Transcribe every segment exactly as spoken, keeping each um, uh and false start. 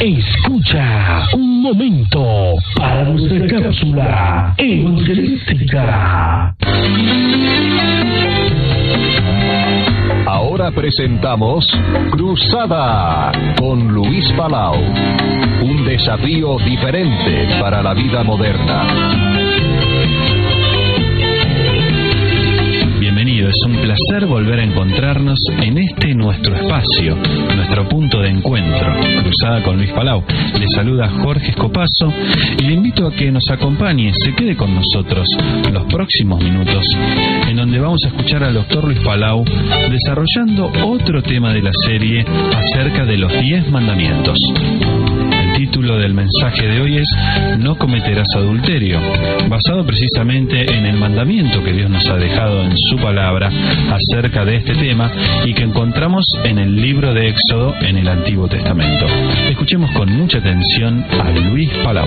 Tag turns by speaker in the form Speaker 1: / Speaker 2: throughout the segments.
Speaker 1: Escucha un momento para nuestra cápsula evangelística.
Speaker 2: Ahora presentamos Cruzada con Luis Palau. Un desafío diferente para la vida moderna.
Speaker 3: Bienvenido, es un placer volver a encontrarnos en este nuestro espacio, nuestro punto de encuentro, Cruzada con Luis Palau. Le saluda Jorge Escopazo y le invito a que nos acompañe, se quede con nosotros los próximos minutos, en donde vamos a escuchar al doctor Luis Palau desarrollando otro tema de la serie acerca de los diez mandamientos. El título del mensaje de hoy es No cometerás adulterio, basado precisamente en el mandamiento que Dios nos ha dejado en su palabra acerca de este tema y que encontramos en el libro de Éxodo en el Antiguo Testamento. Escuchemos con mucha atención a Luis Palau.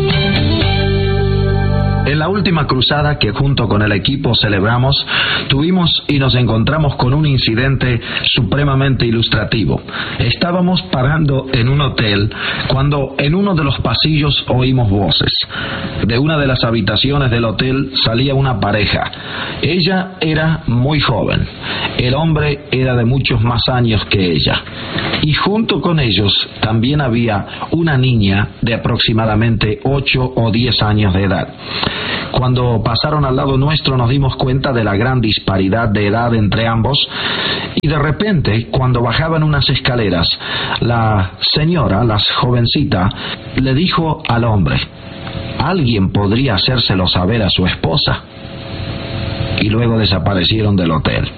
Speaker 4: En la última cruzada que junto con el equipo celebramos, tuvimos y nos encontramos con un incidente supremamente ilustrativo. Estábamos parando en un hotel cuando en uno de los pasillos oímos voces. De una de las habitaciones del hotel salía una pareja. Ella era muy joven. El hombre era de muchos más años que ella. Y junto con ellos también había una niña de aproximadamente ocho o diez años de edad. Cuando pasaron al lado nuestro nos dimos cuenta de la gran disparidad de edad entre ambos y de repente, cuando bajaban unas escaleras, la señora, la jovencita, le dijo al hombre: ¿alguien podría hacérselo saber a su esposa? Y luego desaparecieron del hotel.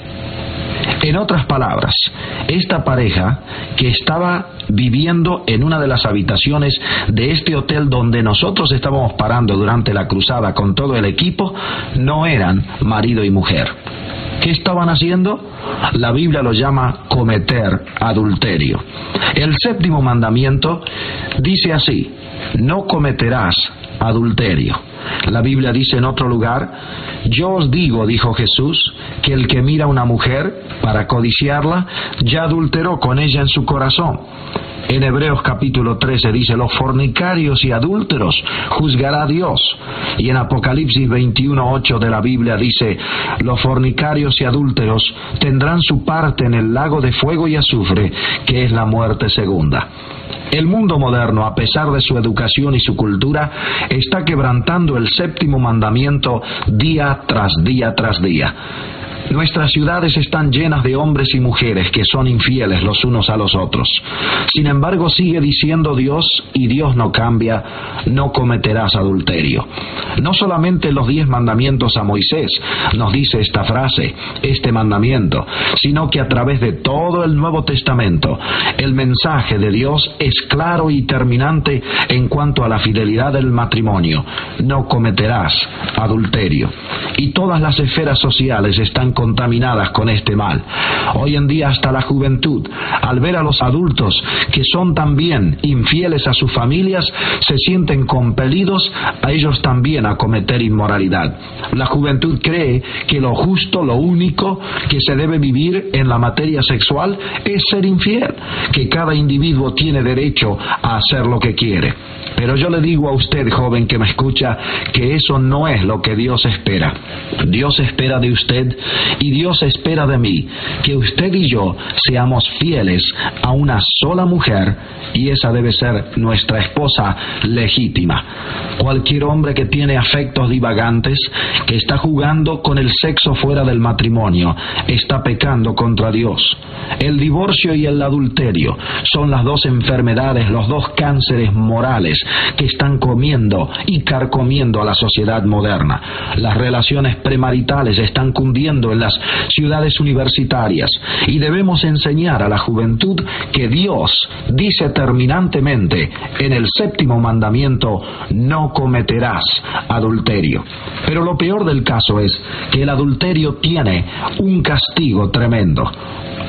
Speaker 4: En otras palabras, esta pareja que estaba viviendo en una de las habitaciones de este hotel donde nosotros estábamos parando durante la cruzada con todo el equipo, no eran marido y mujer. ¿Qué estaban haciendo? La Biblia lo llama cometer adulterio. El séptimo mandamiento dice así: no cometerás adulterio. La Biblia dice en otro lugar: yo os digo, dijo Jesús, que el que mira a una mujer para codiciarla, ya adulteró con ella en su corazón. En Hebreos capítulo trece dice: los fornicarios y adúlteros juzgará Dios. Y en Apocalipsis veintiuno ocho de la Biblia dice: los fornicarios y adúlteros tendrán su parte en el lago de fuego y azufre, que es la muerte segunda. El mundo moderno, a pesar de su educación y su cultura, está quebrantando el séptimo mandamiento día tras día tras día. Nuestras ciudades están llenas de hombres y mujeres que son infieles los unos a los otros. Sin embargo, sigue diciendo Dios, y Dios no cambia: no cometerás adulterio. No solamente los diez mandamientos a Moisés nos dice esta frase, este mandamiento, sino que a través de todo el Nuevo Testamento, el mensaje de Dios es claro y terminante en cuanto a la fidelidad del matrimonio: no cometerás adulterio. Y todas las esferas sociales están contaminadas con este mal. Hoy en día hasta la juventud, al ver a los adultos que son también infieles a sus familias, se sienten compelidos a ellos también a cometer inmoralidad. La juventud cree que lo justo, lo único que se debe vivir en la materia sexual es ser infiel, que cada individuo tiene derecho a hacer lo que quiere. Pero yo le digo a usted, joven que me escucha, que eso no es lo que Dios espera. Dios espera de usted y Dios espera de mí que usted y yo seamos fieles a una sola mujer, y esa debe ser nuestra esposa legítima. Cualquier hombre que tiene afectos divagantes, que está jugando con el sexo fuera del matrimonio, está pecando contra Dios. El divorcio y el adulterio son las dos enfermedades, los dos cánceres morales que están comiendo y carcomiendo a la sociedad moderna. Las relaciones premaritales están cundiendo en las ciudades universitarias y debemos enseñar a la juventud que Dios dice terminantemente en el séptimo mandamiento: no cometerás adulterio. Pero lo peor del caso es que el adulterio tiene un castigo tremendo.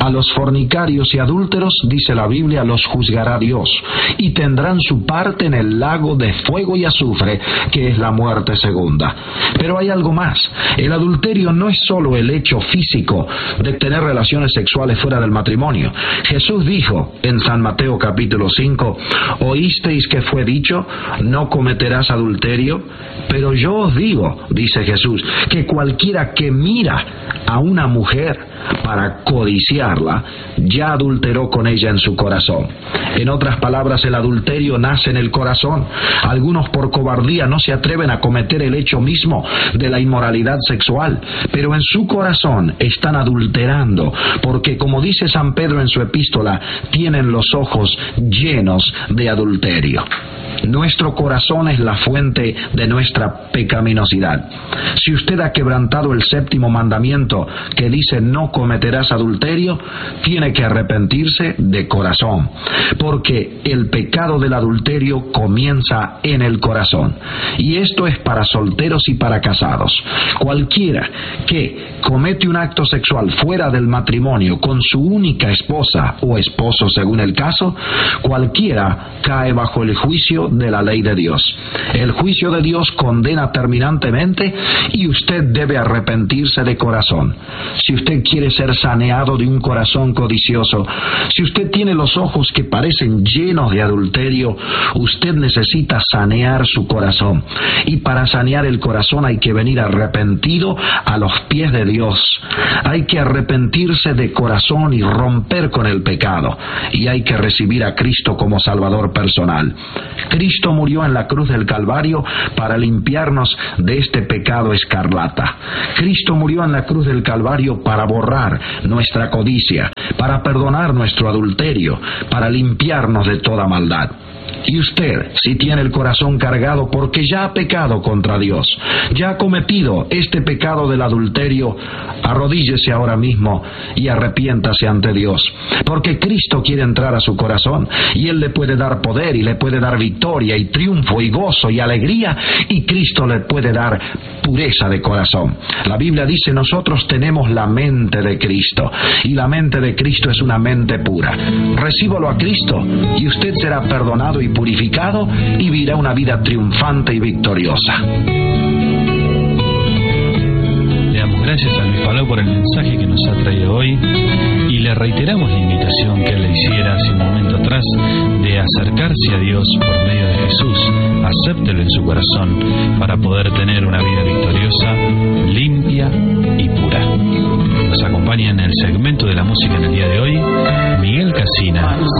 Speaker 4: A los fornicarios y adúlteros, dice la Biblia, los juzgará Dios, y tendrán su parte en el lago de fuego y azufre, que es la muerte segunda. Pero hay algo más. El adulterio no es solo el hecho físico de tener relaciones sexuales fuera del matrimonio. Jesús dijo en San Mateo capítulo cinco, oísteis que fue dicho, no cometerás adulterio, pero yo os digo, dice Jesús, que cualquiera que mira a una mujer para codiciarla, ya adulteró con ella en su corazón. En otras palabras, el adulterio nace en el corazón. Algunos por cobardía no se atreven a cometer el hecho mismo de la inmoralidad sexual, pero en su corazón están adulterando, porque como dice San Pedro en su epístola, tienen los ojos llenos de adulterio. Nuestro corazón es la fuente de nuestra pecaminosidad. Si usted ha quebrantado el séptimo mandamiento que dice no cometerás adulterio, tiene que arrepentirse de corazón, porque el pecado del adulterio comienza en el corazón. Y esto es para solteros y para casados. Cualquiera que comete un acto sexual fuera del matrimonio con su única esposa o esposo, según el caso, cualquiera cae bajo el juicio de la ley de Dios. El juicio de Dios condena terminantemente y usted debe arrepentirse de corazón. Si usted quiere ser saneado de un corazón codicioso, si usted tiene los ojos que parecen llenos de adulterio, usted necesita sanear su corazón. Y para sanear el corazón hay que venir arrepentido a los pies de Dios. Hay que arrepentirse de corazón y romper con el pecado. Y hay que recibir a Cristo como Salvador personal. Cristo murió en la cruz del Calvario para limpiarnos de este pecado escarlata. Cristo murió en la cruz del Calvario para borrar nuestra codicia, para perdonar nuestro adulterio, para limpiarnos de toda maldad. Y usted, si tiene el corazón cargado porque ya ha pecado contra Dios, ya ha cometido este pecado del adulterio, arrodíllese ahora mismo y arrepiéntase ante Dios, porque Cristo quiere entrar a su corazón y Él le puede dar poder y le puede dar victoria y triunfo y gozo y alegría, y Cristo le puede dar pureza de corazón. La Biblia dice, nosotros tenemos la mente de Cristo, y la mente de Cristo es una mente pura. Recíbalo a Cristo y usted será perdonado y purificado y vivirá una vida triunfante y victoriosa.
Speaker 3: Le damos gracias a Luis Palau por el mensaje que nos ha traído hoy y le reiteramos la invitación que él le hiciera hace un momento atrás de acercarse a Dios por medio de Jesús. Acéptelo en su corazón para poder tener una vida victoriosa, limpia y pura. Nos acompaña en el segmento de la música en el día de hoy Miguel Casina.